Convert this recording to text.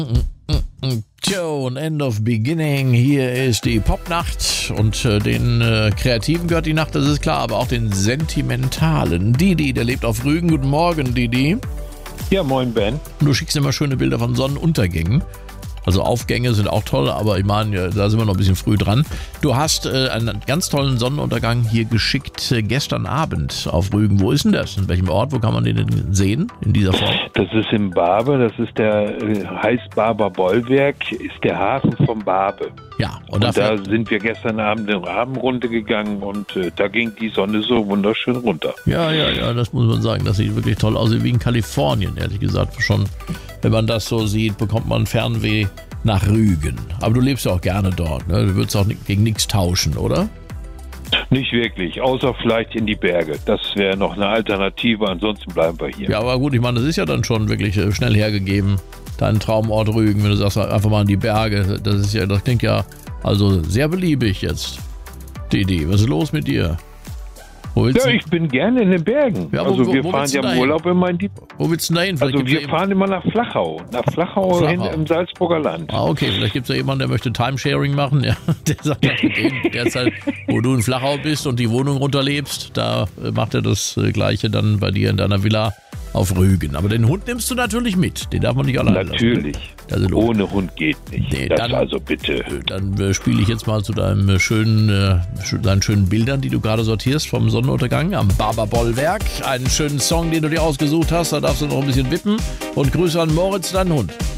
Tune, End of Beginning. Hier ist die Popnacht und den Kreativen gehört die Nacht, das ist klar, aber auch den Sentimentalen. Didi, der lebt auf Rügen. Guten Morgen, Didi. Ja, moin, Ben. Du schickst immer schöne Bilder von Sonnenuntergängen. Also Aufgänge sind auch toll, aber ich meine, da sind wir noch ein bisschen früh dran. Du hast einen ganz tollen Sonnenuntergang hier geschickt gestern Abend auf Rügen. Wo ist denn das? In welchem Ort? Wo kann man den denn sehen in dieser Form? Das ist im Barbe, das ist heißt Barber Bollwerk, ist der Hafen vom Barbe. Ja, und da sind wir gestern Abend eine Abendrunde gegangen und da ging die Sonne so wunderschön runter. Ja, das muss man sagen. Das sieht wirklich toll aus, wie in Kalifornien, ehrlich gesagt. Schon, wenn man das so sieht, bekommt man Fernweh nach Rügen. Aber du lebst ja auch gerne dort, ne? Du würdest auch gegen nichts tauschen, oder? Nicht wirklich, außer vielleicht in die Berge. Das wäre noch eine Alternative, ansonsten bleiben wir hier. Ja, aber gut, ich meine, das ist ja dann schon wirklich schnell hergegeben, dein Traumort Rügen, wenn du sagst, einfach mal in die Berge. Das klingt ja also sehr beliebig jetzt. Didi, was ist los mit dir? Ja, ich bin gerne in den Bergen. Ja, wir fahren ja im Urlaub immer in die... Wo willst du denn da hin? Also wir fahren immer nach Flachau. Nach Flachau. Im Salzburger Land. Ah, okay, vielleicht gibt es ja jemanden, der möchte Timesharing machen. Ja, der sagt, derzeit, wo du in Flachau bist und die Wohnung runterlebst, da macht er das Gleiche dann bei dir in deiner Villa auf Rügen. Aber den Hund nimmst du natürlich mit. Den darf man nicht alleine lassen. Natürlich. Ohne Hund geht nicht. Nee, also bitte. Dann spiele ich jetzt mal zu deinen schönen Bildern, die du gerade sortierst vom Sonnenuntergang am Barber-Bollwerk. Einen schönen Song, den du dir ausgesucht hast. Da darfst du noch ein bisschen wippen. Und Grüße an Moritz, deinen Hund.